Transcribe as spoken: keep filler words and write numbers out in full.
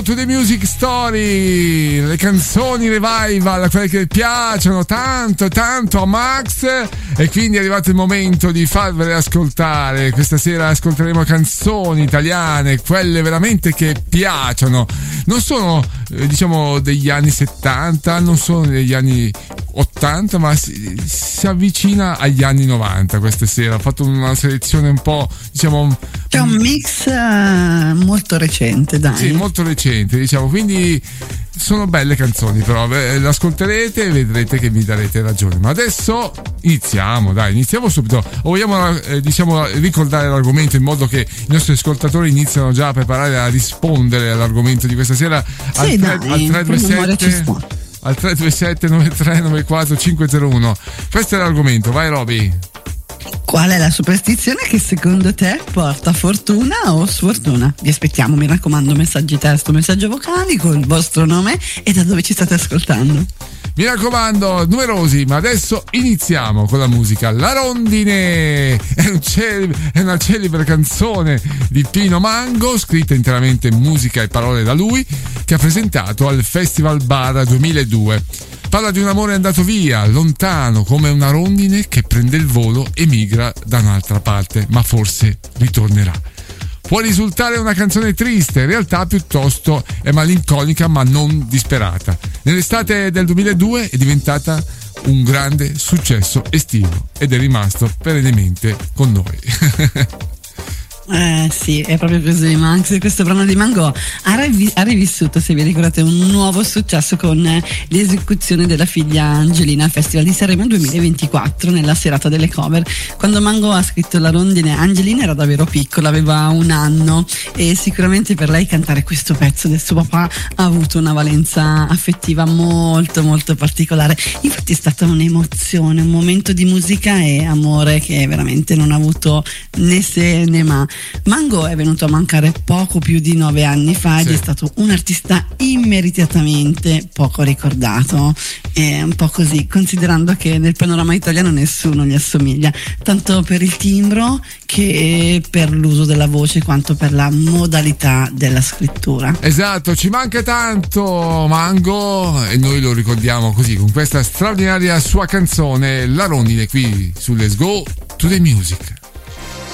To the Music Story, le canzoni revival, quelle che piacciono tanto tanto a Max, e quindi è arrivato il momento di farvele ascoltare. Questa sera ascolteremo canzoni italiane, quelle veramente che piacciono. Non sono eh, diciamo degli anni settanta, non sono degli anni ottanta, ma si, si avvicina agli anni novanta questa sera. Ho fatto una selezione un po', diciamo, c'è un mix uh, molto recente, dai. Sì, molto recente, diciamo, quindi sono belle canzoni, però beh, l'ascolterete e vedrete che mi darete ragione. Ma adesso iniziamo, dai, iniziamo subito. O vogliamo eh, diciamo ricordare l'argomento in modo che i nostri ascoltatori iniziano già a preparare a rispondere all'argomento di questa sera al, sì, tre, dai, al tre due sette al tre due sette nove tre nove quattro cinque zero uno. Questo è l'argomento, vai Roby. Qual è la superstizione che secondo te porta fortuna o sfortuna? Vi aspettiamo, mi raccomando, messaggi testo, messaggi vocali con il vostro nome e da dove ci state ascoltando. Mi raccomando, numerosi, ma adesso iniziamo con la musica. La Rondine è, un celebre, è una celebre canzone di Pino Mango, scritta interamente in musica e parole da lui, che ha presentato al Festival Bar duemiladue. Parla di un amore andato via, lontano, come una rondine che prende il volo e migra da un'altra parte, ma forse ritornerà. Può risultare una canzone triste, in realtà piuttosto è malinconica ma non disperata. Nell'estate del duemiladue è diventata un grande successo estivo ed è rimasto perennemente con noi. Eh sì, è proprio così, Max. Questo brano di Mango ha, riv- ha rivissuto, se vi ricordate, un nuovo successo con l'esecuzione della figlia Angelina al Festival di Sanremo duemilaventiquattro, nella serata delle cover. Quando Mango ha scritto La Rondine, Angelina era davvero piccola, aveva un anno, e sicuramente per lei cantare questo pezzo del suo papà ha avuto una valenza affettiva molto molto particolare. Infatti è stata un'emozione, un momento di musica e amore che veramente non ha avuto né se né ma. Mango è venuto a mancare poco più di nove anni fa ed sì. È stato un artista immeritatamente poco ricordato, è un po' così, considerando che nel panorama italiano nessuno gli assomiglia, tanto per il timbro che per l'uso della voce quanto per la modalità della scrittura. Esatto, ci manca tanto Mango e noi lo ricordiamo così con questa straordinaria sua canzone La Rondine, qui su Let's Go to the Music.